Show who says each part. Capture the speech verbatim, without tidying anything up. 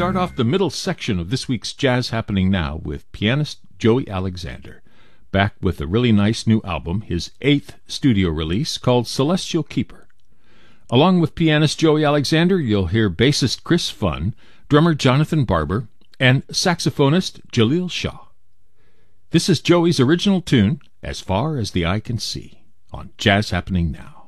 Speaker 1: start off the middle section of this week's Jazz Happening Now with pianist Joey Alexander, back with a really nice new album, his eighth studio release called Celestial Keeper. Along with pianist Joey Alexander, you'll hear bassist Chris Funn, drummer Jonathan Barber, and saxophonist Jaleel Shah. This is Joey's original tune, As Far as the Eye Can See, on Jazz Happening Now.